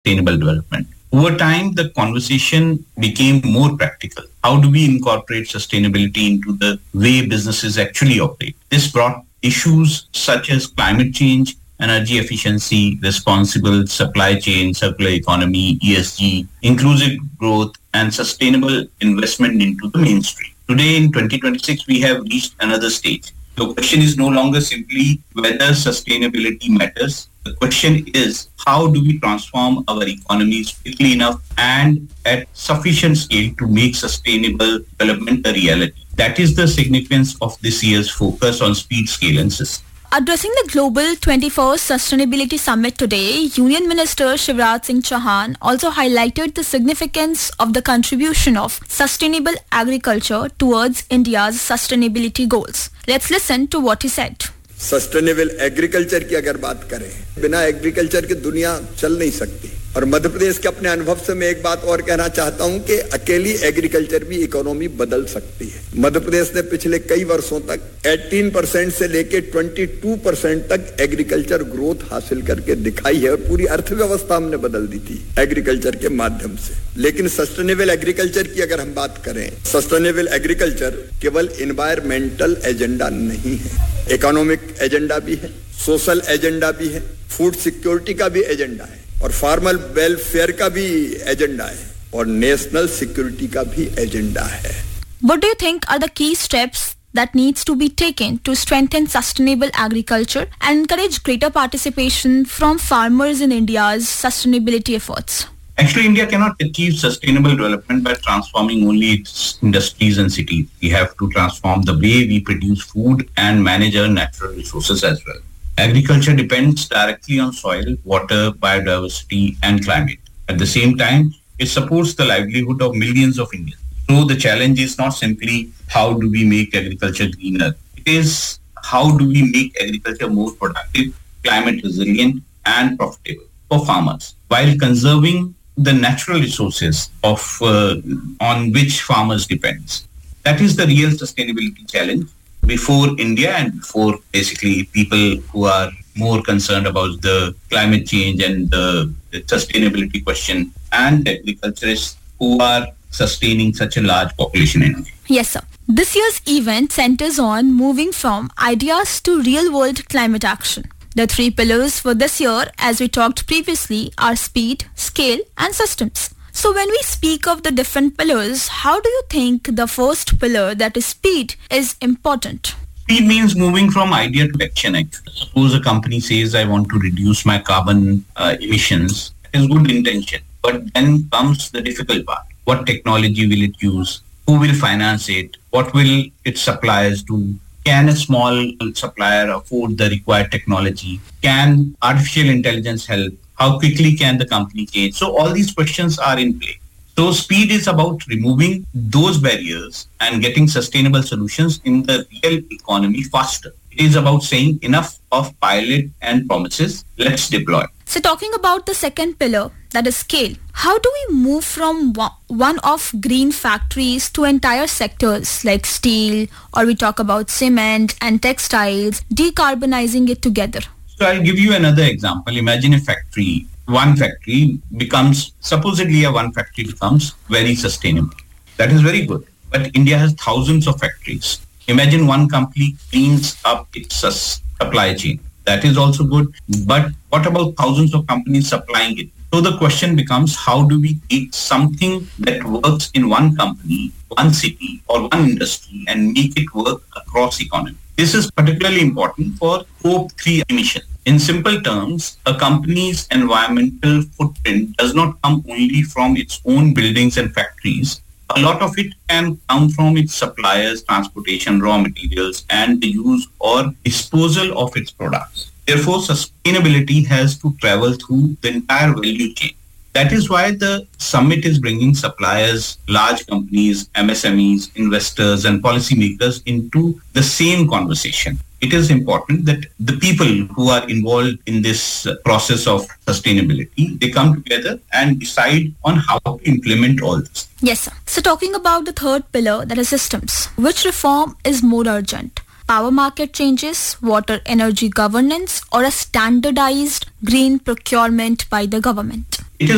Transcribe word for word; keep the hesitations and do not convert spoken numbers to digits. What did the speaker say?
sustainable development. Over time, the conversation became more practical. How do we incorporate sustainability into the way businesses actually operate? This brought issues such as climate change, energy efficiency, responsible supply chain, circular economy, E S G, inclusive growth, and sustainable investment into the mainstream. Today in twenty twenty-six, we have reached another stage. The question is no longer simply whether sustainability matters. The question is, how do we transform our economies quickly enough and at sufficient scale to make sustainable development a reality? That is the significance of this year's focus on speed, scale, and system. Addressing the Global twenty-first Sustainability Summit today, Union Minister Shivraj Singh Chauhan also highlighted the significance of the contribution of sustainable agriculture towards India's sustainability goals. Let's listen to what he said. Sustainable agriculture की अगर बात करें, बिना agriculture की दुनिया चल नहीं सकती। और मध्य प्रदेश के अपने अनुभव से मैं एक बात और कहना चाहता हूं कि अकेली एग्रीकल्चर भी इकोनॉमी बदल सकती है। मध्य प्रदेश ने पिछले कई वर्षों तक अठारह परसेंट से लेकर बाईस परसेंट तक एग्रीकल्चर ग्रोथ हासिल करके दिखाई है और पूरी अर्थव्यवस्था हमने बदल दी थी एग्रीकल्चर के माध्यम से। लेकिन सस्टेनेबल एग्रीकल्चर की अगर हम बात करें, सस्टेनेबल एग्रीकल्चर केवल एनवायरमेंटल एजेंडा नहीं है, इकोनॉमिक एजेंडा भी है, सोशल एजेंडा भी है, फूड सिक्योरिटी का भी एजेंडा है और फार्मर वेलफेयर का भी एजेंडा है और नेशनल सिक्योरिटी का भी एजेंडा है। What do you think are the key steps that needs to be taken to strengthen sustainable agriculture and encourage greater participation from farmers in India's sustainability efforts? Actually, India cannot achieve sustainable development by transforming only its industries and cities. We have to transform the way we produce food and manage our natural resources as well. Agriculture depends directly on soil, water, biodiversity, and climate. At the same time, it supports the livelihood of millions of Indians. So the challenge is not simply how do we make agriculture greener. It is how do we make agriculture more productive, climate resilient, and profitable for farmers, while conserving the natural resources of uh, on which farmers depend. That is the real sustainability challenge before India and before basically people who are more concerned about the climate change and the, the sustainability question and agriculturists who are sustaining such a large population in India. Yes, sir. This year's event centers on moving from ideas to real-world climate action. The three pillars for this year, as we talked previously, are speed, scale, and systems. So when we speak of the different pillars, how do you think the first pillar, that is speed, is important? Speed means moving from idea to action, actually. Suppose a company says, I want to reduce my carbon uh, emissions. It is good intention. But then comes the difficult part. What technology will it use? Who will finance it? What will its suppliers do? Can a small supplier afford the required technology? Can artificial intelligence help? How quickly can the company change? So all these questions are in play. So speed is about removing those barriers and getting sustainable solutions in the real economy faster. It is about saying enough of pilot and promises. Let's deploy. So talking about the second pillar, that is scale, how do we move from one-off green factories to entire sectors like steel, or we talk about cement and textiles, decarbonizing it together? So I'll give you another example. Imagine a factory. One factory becomes, supposedly a one factory becomes very sustainable. That is very good. But India has thousands of factories. Imagine one company cleans up its supply chain. That is also good. But what about thousands of companies supplying it? So the question becomes, how do we take something that works in one company, one city, or one industry and make it work across economy? This is particularly important for Scope three emissions. In simple terms, a company's environmental footprint does not come only from its own buildings and factories. A lot of it can come from its suppliers, transportation, raw materials, and the use or disposal of its products. Therefore, sustainability has to travel through the entire value chain. That is why the summit is bringing suppliers, large companies, M S M Es, investors, and policymakers into the same conversation. It is important that the people who are involved in this process of sustainability, they come together and decide on how to implement all this. Yes, sir. So talking about the third pillar, that is systems, which reform is more urgent? Power market changes, water energy governance, or a standardized green procurement by the government?